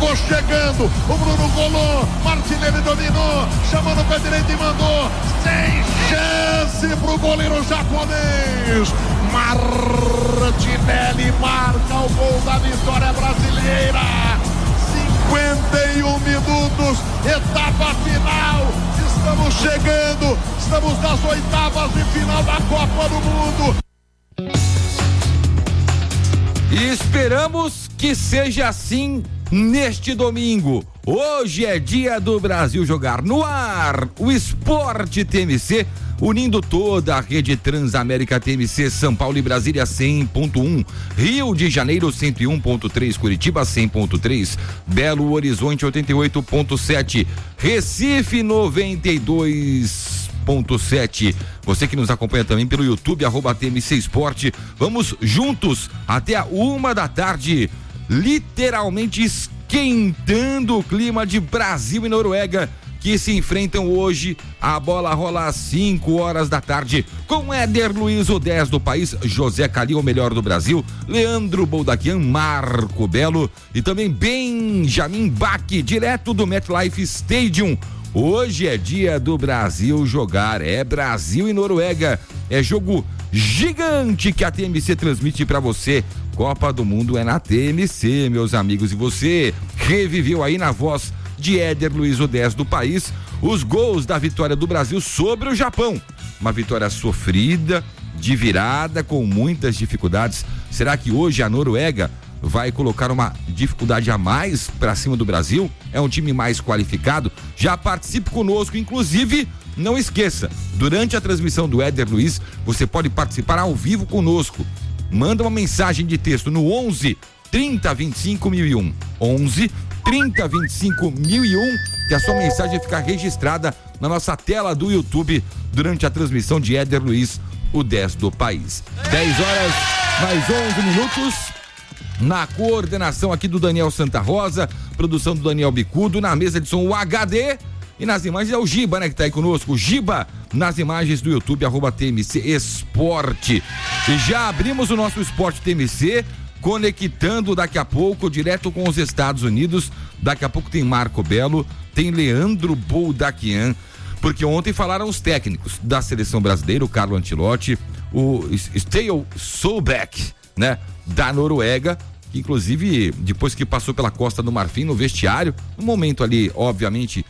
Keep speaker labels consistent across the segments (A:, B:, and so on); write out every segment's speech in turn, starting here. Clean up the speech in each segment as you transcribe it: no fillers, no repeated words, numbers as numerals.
A: chegou chegando, o Bruno golou, Martinelli dominou, chamou no pé direito e mandou, sem chance pro goleiro japonês. Martinelli marca o gol da vitória brasileira. 51 minutos, etapa final. Estamos chegando, estamos nas oitavas de final da Copa do Mundo.
B: E esperamos que seja assim neste domingo. Hoje é dia do Brasil jogar no ar o Esporte TMC, unindo toda a rede Transamérica TMC, São Paulo e Brasília 100.1, Rio de Janeiro 101.3, Curitiba 100.3, Belo Horizonte 88.7, Recife 92.7. Você que nos acompanha também pelo YouTube, @TMC Esporte. Vamos juntos até a 1h, literalmente esquentando o clima de Brasil e Noruega, que se enfrentam hoje. A bola rola às 5h, com Éder Luiz, o 10 do país, José Calil, o melhor do Brasil, Leandro Boldaquian, Marco Belo e também Benjamin Bach, direto do MetLife Stadium. Hoje é dia do Brasil jogar, é Brasil e Noruega, é jogo gigante que a TMC transmite pra você. Copa do Mundo é na TMC, meus amigos, e você reviveu aí na voz de Éder Luiz, o 10 do país, os gols da vitória do Brasil sobre o Japão. Uma vitória sofrida, de virada, com muitas dificuldades. Será que hoje a Noruega vai colocar uma dificuldade a mais para cima do Brasil? É um time mais qualificado? Já participe conosco, inclusive, não esqueça, durante a transmissão do Éder Luiz, você pode participar ao vivo conosco. Manda uma mensagem de texto no 11 30 25 1001. 11 30 25 1001, que a sua mensagem fica registrada na nossa tela do YouTube durante a transmissão de Éder Luiz, o 10 do país. 10 horas mais 11 minutos. Na coordenação aqui do Daniel Santa Rosa, produção do Daniel Bicudo, na mesa de som o HD, e nas imagens é o Giba, né, que tá aí conosco. O Giba, nas imagens do YouTube, @TMC Esporte. E já abrimos o nosso Esporte TMC, conectando daqui a pouco direto com os Estados Unidos. Daqui a pouco tem Marco Belo, tem Leandro Boldaquian, porque ontem falaram os técnicos da seleção brasileira, o Carlo Ancelotti, o Stale Solback, né, da Noruega, que inclusive depois que passou pela Costa do Marfim no vestiário, um momento ali, obviamente,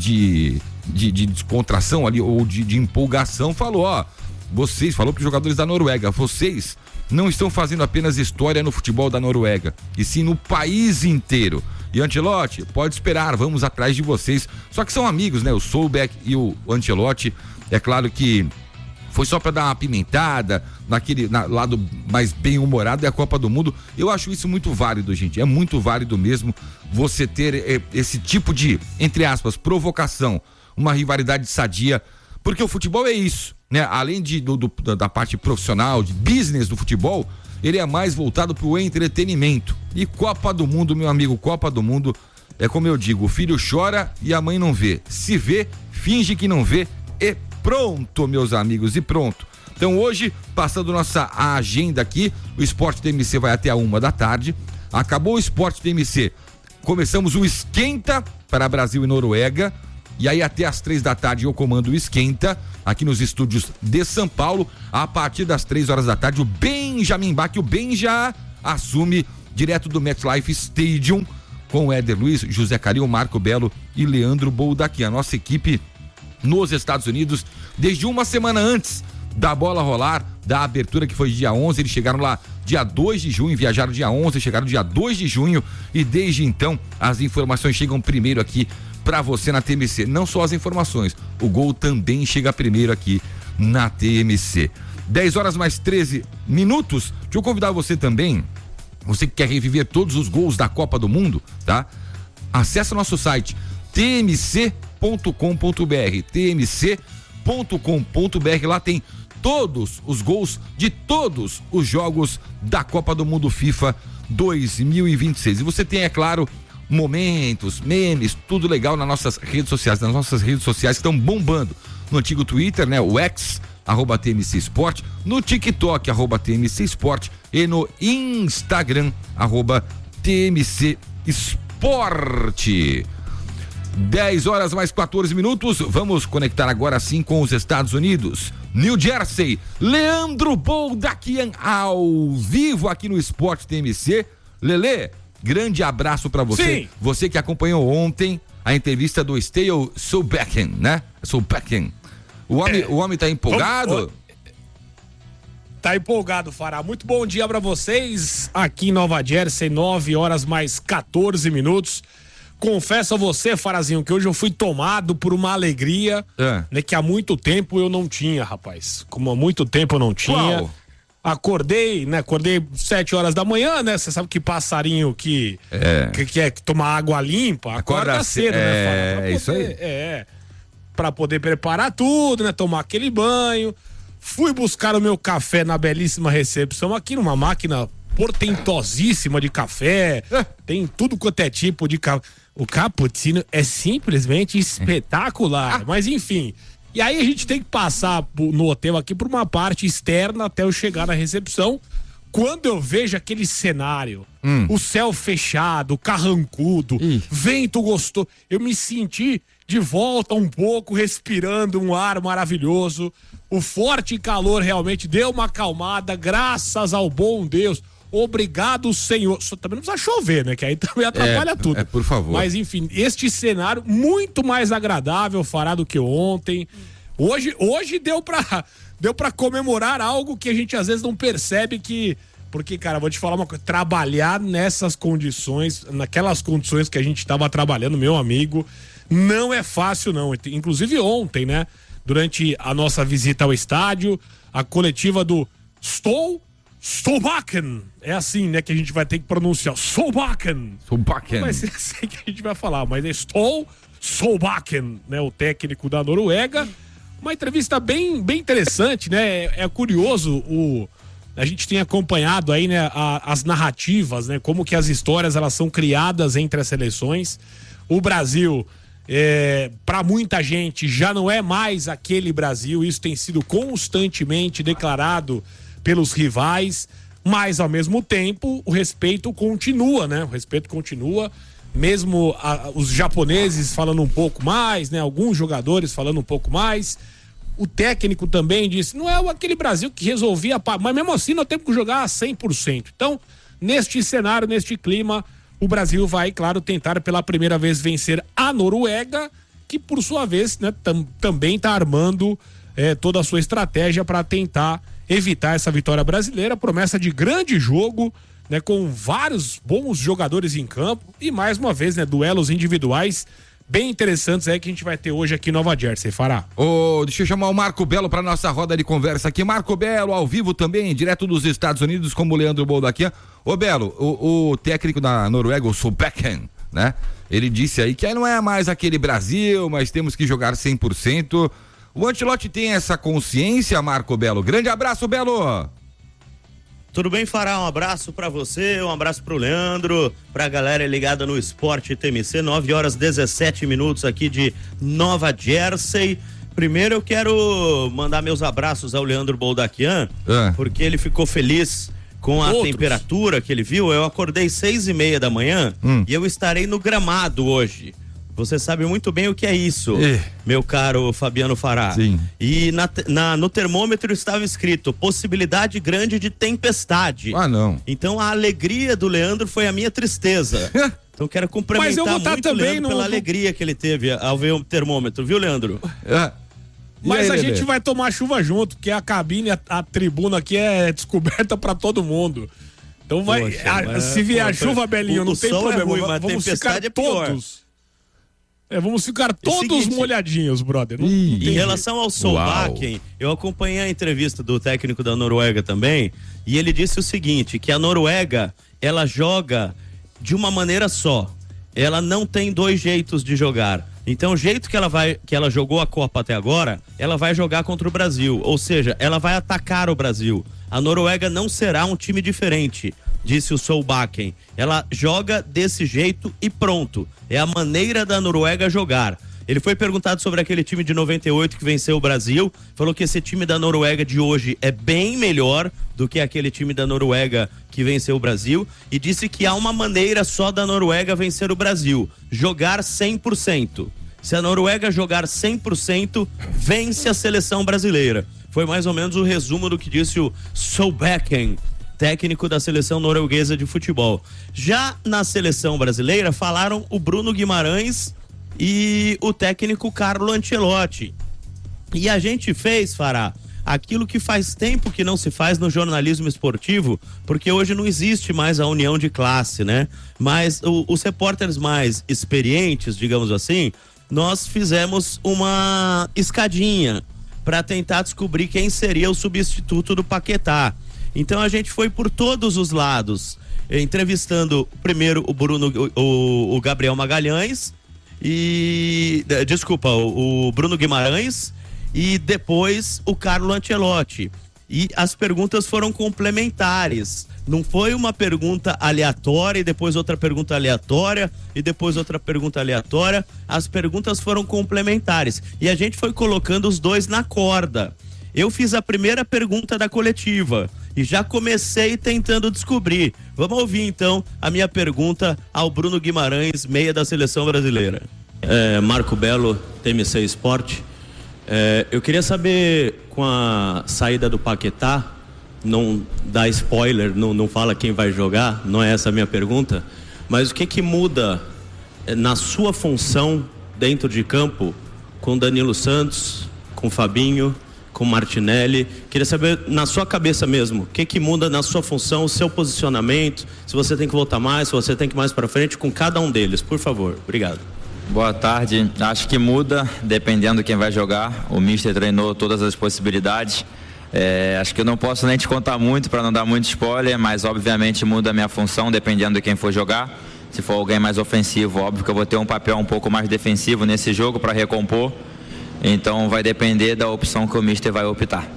B: de descontração ali, ou de empolgação, falou para os jogadores da Noruega, vocês não estão fazendo apenas história no futebol da Noruega, e sim no país inteiro. E Ancelotti, pode esperar, vamos atrás de vocês. Só que são amigos, né? O Solback e o Ancelotti. É claro que foi só para dar uma apimentada, naquele lado mais bem-humorado, é a Copa do Mundo. Eu acho isso muito válido, gente. É muito válido mesmo você ter esse tipo de, entre aspas, provocação, uma rivalidade sadia, porque o futebol é isso, né? Além da parte profissional, de business do futebol, ele é mais voltado para o entretenimento. E Copa do Mundo, meu amigo, Copa do Mundo é como eu digo, o filho chora e a mãe não vê. Se vê, finge que não vê e pronto, meus amigos, e pronto. Então hoje, passando nossa agenda aqui, o Esporte TMC vai até a 1h. Acabou o Esporte TMC, começamos o Esquenta para Brasil e Noruega, e aí até às 3h eu comando o Esquenta, aqui nos estúdios de São Paulo. A partir das 3h, o Benjamin Bach, o Benja, assume direto do MetLife Stadium, com o Éder Luiz, José Calil, Marco Belo e Leandro Boldaquian. A nossa equipe nos Estados Unidos, desde uma semana antes da bola rolar, da abertura, que foi dia 11, eles chegaram lá dia 2 de junho, viajaram dia 11, chegaram dia 2 de junho, e desde então as informações chegam primeiro aqui pra você na TMC. Não só as informações, o gol também chega primeiro aqui na TMC. 10 horas mais 13 minutos. Deixa eu convidar você também, você que quer reviver todos os gols da Copa do Mundo, tá? Acesse o nosso site tmc.com.br, tmc.com.br. Lá tem todos os gols de todos os jogos da Copa do Mundo FIFA 2026. E você tem, é claro, momentos, memes, tudo legal nas nossas redes sociais, que estão bombando. No antigo Twitter, né? O X, @TMC Esporte, no TikTok, @TMC Esporte, e no Instagram, @TMC Esporte. Esporte. 10 horas mais 14 minutos, vamos conectar agora sim com os Estados Unidos. New Jersey, Leandro Boldaquian ao vivo aqui no Esporte TMC. Lelê, grande abraço pra você.
C: Sim.
B: Você que acompanhou ontem a entrevista do Stale Solbakken, né? Solbakken. O homem tá empolgado?
C: Tá empolgado, Fará. Muito bom dia pra vocês. Aqui em Nova Jersey, 9 horas mais 14 minutos. Confesso a você, Farazinho, que hoje eu fui tomado por uma alegria, né, que há muito tempo eu não tinha, rapaz. Como há muito tempo eu não tinha.
B: Qual?
C: Acordei 7 horas da manhã, né? Você sabe que passarinho que quer tomar água limpa, acorda cedo, né, Fará?
B: Isso aí.
C: Pra poder preparar tudo, né? Tomar aquele banho. Fui buscar o meu café na belíssima recepção aqui numa máquina portentosíssima de café. Tem tudo quanto é tipo de café. O cappuccino é simplesmente espetacular. Mas enfim. E aí a gente tem que passar no hotel aqui por uma parte externa até eu chegar na recepção. Quando eu vejo aquele cenário, o céu fechado, carrancudo, vento gostoso, eu me senti de volta um pouco, respirando um ar maravilhoso. O forte calor realmente deu uma acalmada, graças ao bom Deus. Obrigado, Senhor. Só também não precisa chover, né? Que aí também atrapalha tudo.
B: Por favor.
C: Mas enfim, este cenário muito mais agradável, Fará, do que ontem. Hoje deu pra comemorar algo que a gente às vezes não percebe que... Porque, cara, vou te falar uma coisa, trabalhar nessas condições, naquelas condições que a gente estava trabalhando, meu amigo, não é fácil, não. Inclusive ontem, né? Durante a nossa visita ao estádio, a coletiva do Solbakken. É assim, né, que a gente vai ter que pronunciar. Solbakken. Mas é assim que a gente vai falar, mas é Solbakken, né, o técnico da Noruega. Uma entrevista bem interessante, né? É curioso a gente tem acompanhado aí, né, as narrativas, né, como que as histórias elas são criadas entre as seleções. O Brasil, para muita gente, já não é mais aquele Brasil. Isso tem sido constantemente declarado pelos rivais, mas ao mesmo tempo o respeito continua, né? O respeito continua, mesmo os japoneses falando um pouco mais, né? Alguns jogadores falando um pouco mais. O técnico também disse, não é aquele Brasil que resolvia, mas mesmo assim nós temos que jogar a 100%. Então, neste cenário, neste clima, o Brasil vai, claro, tentar pela primeira vez vencer a Noruega, que por sua vez, né, também está armando toda a sua estratégia para tentar evitar essa vitória brasileira. Promessa de grande jogo, né, com vários bons jogadores em campo e mais uma vez, né, duelos individuais bem interessantes aí que a gente vai ter hoje aqui em Nova Jersey, Fará.
B: Deixa eu chamar o Marco Belo para nossa roda de conversa aqui. Marco Belo, ao vivo também, direto dos Estados Unidos, como o Leandro Boldaquian. Belo, o técnico da Noruega, o Solbakken, né? Ele disse aí que aí não é mais aquele Brasil, mas temos que jogar 100%. O Ancelotti tem essa consciência, Marco Belo? Grande abraço, Belo!
D: Tudo bem, Fará? Um abraço pra você, um abraço pro Leandro, pra galera ligada no Esporte TMC, 9 horas 17 minutos aqui de Nova Jersey. Primeiro eu quero mandar meus abraços ao Leandro Boldaquian, porque ele ficou feliz com a temperatura que ele viu. Eu acordei 6:30 da manhã e eu estarei no gramado hoje. Você sabe muito bem o que é isso, meu caro Fabiano Fará.
B: Sim.
D: E no termômetro estava escrito possibilidade grande de tempestade.
B: Não.
D: Então a alegria do Leandro foi a minha tristeza. Então quero cumprimentar muito o Leandro pela alegria que ele teve ao ver o termômetro, viu, Leandro?
C: Mas a gente vai tomar chuva junto, porque a cabine, a tribuna aqui é descoberta para todo mundo. Então se vier a chuva, Belinho, não tem problema.
D: Ruim, mas vamos ficar todos.
C: Vamos ficar todos molhadinhos, brother.
D: Em relação ao Solbakken, eu acompanhei a entrevista do técnico da Noruega também, e ele disse o seguinte, que a Noruega, ela joga de uma maneira só. Ela não tem dois jeitos de jogar. Então, o jeito que ela jogou a Copa até agora, ela vai jogar contra o Brasil. Ou seja, ela vai atacar o Brasil. A Noruega não será um time diferente, disse o Solbakken. Ela joga desse jeito e pronto. É a maneira da Noruega jogar. Ele foi perguntado sobre aquele time de 98 que venceu o Brasil, falou que esse time da Noruega de hoje é bem melhor do que aquele time da Noruega que venceu o Brasil, e disse que há uma maneira só da Noruega vencer o Brasil: jogar 100%. Se a Noruega jogar 100%, vence a seleção brasileira. Foi mais ou menos o resumo do que disse o Solbakken, técnico da seleção norueguesa de futebol. Já na seleção brasileira, falaram o Bruno Guimarães e o técnico Carlo Ancelotti. E a gente fez, Fará, aquilo que faz tempo que não se faz no jornalismo esportivo, porque hoje não existe mais a união de classe, né? Mas os repórteres mais experientes, digamos assim, nós fizemos uma escadinha para tentar descobrir quem seria o substituto do Paquetá. Então a gente foi por todos os lados, entrevistando primeiro o Gabriel Magalhães o Bruno Guimarães e depois o Carlo Ancelotti. E as perguntas foram complementares. Não foi uma pergunta aleatória e depois outra pergunta aleatória e depois outra pergunta aleatória. As perguntas foram complementares e a gente foi colocando os dois na corda. Eu fiz a primeira pergunta da coletiva e já comecei tentando descobrir. Vamos ouvir então a minha pergunta ao Bruno Guimarães, meia da seleção brasileira. Marco Belo, TMC Esporte. Eu queria saber, com a saída do Paquetá, não dá spoiler, não fala quem vai jogar, não é essa a minha pergunta, mas o que muda na sua função dentro de campo com Danilo Santos, com Fabinho, com Martinelli? Queria saber, na sua cabeça mesmo, o que muda na sua função, o seu posicionamento, se você tem que voltar mais, se você tem que ir mais para frente com cada um deles, por favor. Obrigado.
E: Boa tarde. Acho que muda dependendo de quem vai jogar. O Mister treinou todas as possibilidades. Acho que eu não posso nem te contar muito para não dar muito spoiler, mas obviamente muda a minha função dependendo de quem for jogar. Se for alguém mais ofensivo, óbvio que eu vou ter um papel um pouco mais defensivo nesse jogo para recompor. Então vai depender da opção que o Mister vai optar.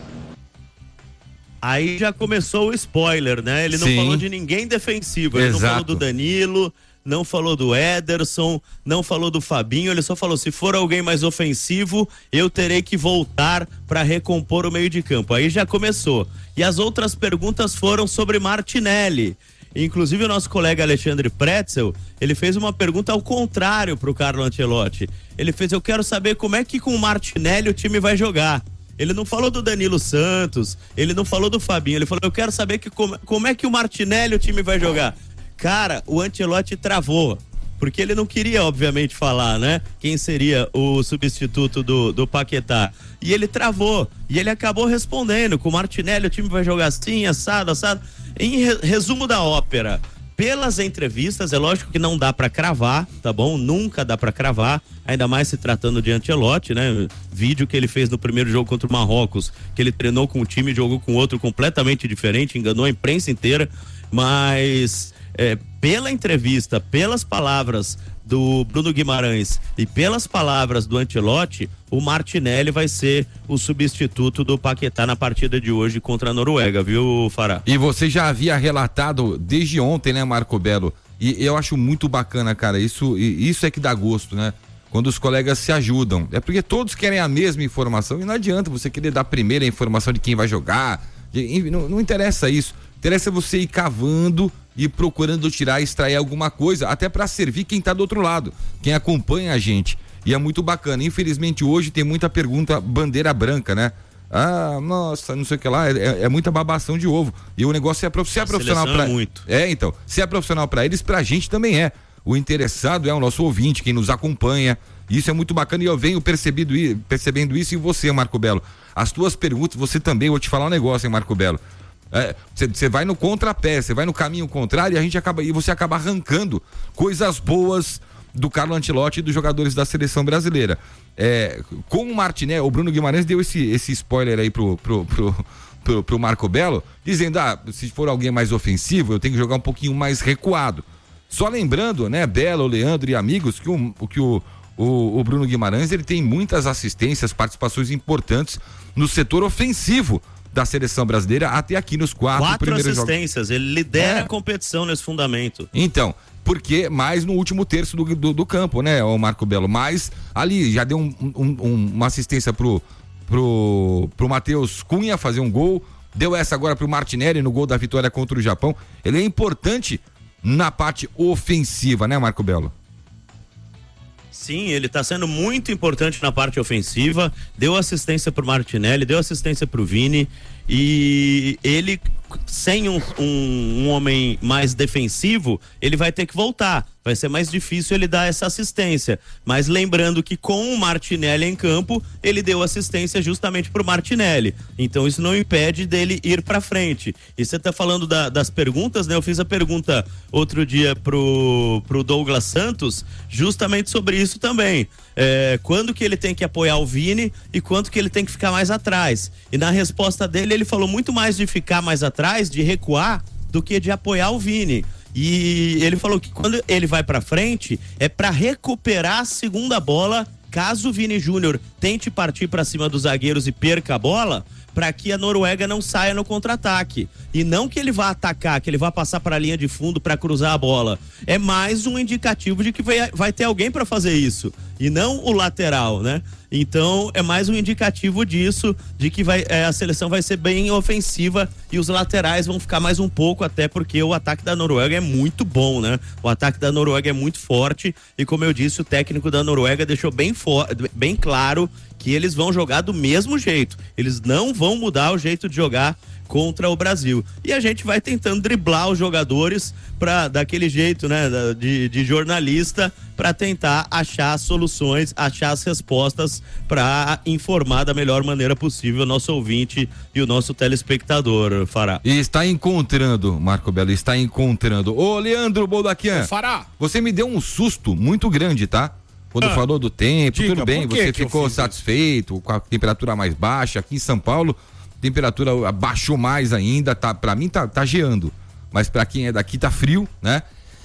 D: Aí já começou o spoiler, né? Ele não falou de ninguém defensivo. Ele não falou do Danilo, não falou do Ederson, não falou do Fabinho. Ele só falou: se for alguém mais ofensivo, eu terei que voltar para recompor o meio de campo. Aí já começou. E as outras perguntas foram sobre Martinelli. Inclusive o nosso colega Alexandre Pretzel, ele fez uma pergunta ao contrário para o Carlo Ancelotti. Ele fez: eu quero saber como é que com o Martinelli o time vai jogar. Ele não falou do Danilo Santos, ele não falou do Fabinho, ele falou: eu quero saber como é que o Martinelli o time vai jogar. Cara, o Ancelotti travou, porque ele não queria, obviamente, falar, né, quem seria o substituto do Paquetá. E ele travou, e ele acabou respondendo: com o Martinelli o time vai jogar assim, assado. Em resumo da ópera, pelas entrevistas, é lógico que não dá pra cravar, tá bom? Nunca dá pra cravar, ainda mais se tratando de Ancelotti, né? Vídeo que ele fez no primeiro jogo contra o Marrocos, que ele treinou com um time e jogou com outro completamente diferente, enganou a imprensa inteira, mas pela entrevista, pelas palavras do Bruno Guimarães e pelas palavras do Ancelotti, o Martinelli vai ser o substituto do Paquetá na partida de hoje contra a Noruega, viu, Fará?
B: E você já havia relatado desde ontem, né, Marco Belo? E eu acho muito bacana, cara, isso é que dá gosto, né? Quando os colegas se ajudam. É porque todos querem a mesma informação e não adianta você querer dar primeiro a informação de quem vai jogar. Não interessa isso. Interessa você ir cavando e procurando extrair alguma coisa, até para servir quem tá do outro lado, quem acompanha a gente. E é muito bacana. Infelizmente hoje tem muita pergunta bandeira branca, né? Ah, nossa, não sei o que lá, é muita babação de ovo. E o negócio se é profissional para muito. Então, se é profissional para eles, pra gente também é. O interessado é o nosso ouvinte, quem nos acompanha. Isso é muito bacana e eu venho percebendo isso em você, Marco Belo. As tuas perguntas, você também, vou te falar um negócio, hein, Marco Belo. Você vai no contrapé, você vai no caminho contrário e você acaba arrancando coisas boas do Carlo Ancelotti e dos jogadores da seleção brasileira. Com o Martinelli, o Bruno Guimarães deu esse spoiler aí pro Marco Belo, dizendo: se for alguém mais ofensivo, eu tenho que jogar um pouquinho mais recuado. Só lembrando, né, Belo, Leandro e amigos, que o Bruno Guimarães, ele tem muitas assistências, participações importantes no setor ofensivo da seleção brasileira até aqui nos 4 primeiros jogos.
D: 4 assistências, ele lidera a competição nesse fundamento.
B: Então, porque mais no último terço do campo, né, o Marco Belo, mas ali já deu uma assistência pro Matheus Cunha fazer um gol, deu essa agora pro Martinelli no gol da vitória contra o Japão. Ele é importante na parte ofensiva, né, Marco Belo?
D: Sim, ele está sendo muito importante na parte ofensiva, deu assistência pro Martinelli, deu assistência pro Vini, e ele, sem um homem mais defensivo, ele vai ter que voltar, vai ser mais difícil ele dar essa assistência, mas lembrando que com o Martinelli em campo, ele deu assistência justamente pro Martinelli, então isso não impede dele ir pra frente. E você tá falando das perguntas, né? Eu fiz a pergunta outro dia pro Douglas Santos, justamente sobre isso também, quando que ele tem que apoiar o Vini e quanto que ele tem que ficar mais atrás, e na resposta dele ele falou muito mais de ficar mais atrás, de recuar, do que de apoiar o Vini. E ele falou que quando ele vai pra frente é pra recuperar a segunda bola, caso o Vini Júnior tente partir pra cima dos zagueiros e perca a bola, para que a Noruega não saia no contra-ataque. E não que ele vá atacar, que ele vá passar para a linha de fundo para cruzar a bola. É mais um indicativo de que vai ter alguém para fazer isso. E não o lateral, né? Então é mais um indicativo disso, de que a seleção vai ser bem ofensiva e os laterais vão ficar mais um pouco, até porque o ataque da Noruega é muito bom, né? O ataque da Noruega é muito forte e, como eu disse, o técnico da Noruega deixou bem claro que eles vão jogar do mesmo jeito. Eles não vão mudar o jeito de jogar contra o Brasil. E a gente vai tentando driblar os jogadores daquele jeito, né, de jornalista, para tentar achar soluções, achar as respostas para informar da melhor maneira possível o nosso ouvinte e o nosso telespectador, Fará.
B: E está encontrando, Marco Belo, está encontrando. Ô, Leandro Boldaquian,
C: Fará,
B: você me deu um susto muito grande, tá? Quando falou do tempo, tudo bem, você ficou satisfeito com a temperatura mais baixa. Aqui em São Paulo, a temperatura baixou mais ainda, tá, pra mim tá geando, mas pra quem é daqui tá frio, né?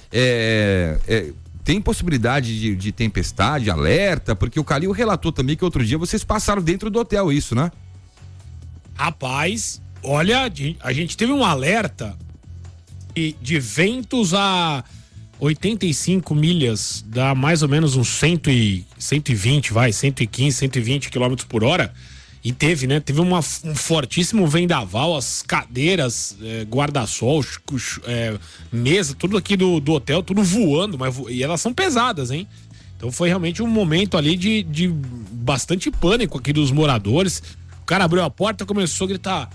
B: Tem possibilidade de tempestade, alerta, porque o Calil relatou também que outro dia vocês passaram dentro do hotel, isso, né?
C: Rapaz, olha, a gente teve um alerta de ventos a 85 milhas, dá mais ou menos uns 120, 115, 120 km por hora. E teve um fortíssimo vendaval, as cadeiras, guarda-sol, mesa, tudo aqui do hotel, tudo voando, e elas são pesadas, hein? Então foi realmente um momento ali de bastante pânico aqui dos moradores. O cara abriu a porta e começou a gritar: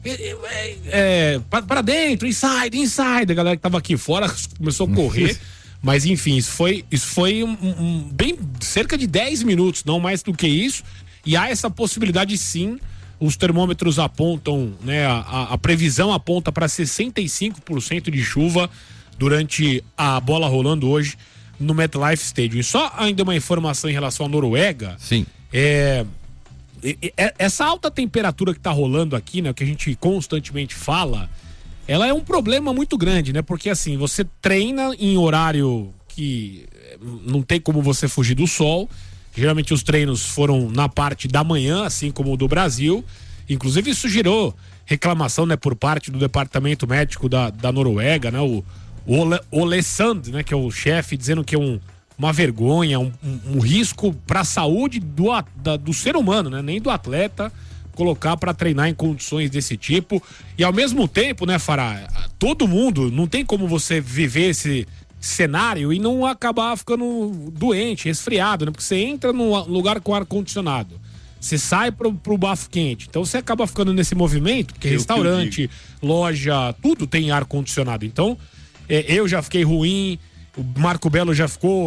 C: para dentro, inside. A galera que tava aqui fora começou a correr. Mas enfim, isso foi bem cerca de 10 minutos, não mais do que isso. E há essa possibilidade, sim. Os termômetros apontam, né? A previsão aponta para 65% de chuva durante a bola rolando hoje no MetLife Stadium. E só ainda uma informação em relação à Noruega.
B: Sim.
C: Essa alta temperatura que tá rolando aqui, né? Que a gente constantemente fala, ela é um problema muito grande, né? Porque assim, você treina em horário que não tem como você fugir do sol. Geralmente os treinos foram na parte da manhã, assim como o do Brasil. Inclusive isso gerou reclamação, né, por parte do departamento médico da Noruega, né? O Ole Sand, né, que é o chefe, dizendo que é uma vergonha, um risco para a saúde do ser humano, né? Nem do atleta colocar para treinar em condições desse tipo. E ao mesmo tempo, né, Fará, todo mundo, não tem como você viver esse cenário e não acabar ficando doente, resfriado, né? Porque você entra num lugar com ar-condicionado, você sai pro bafo quente, então você acaba ficando nesse movimento, porque restaurante, loja, tudo tem ar-condicionado. Então, eu já fiquei ruim, o Marco Belo já ficou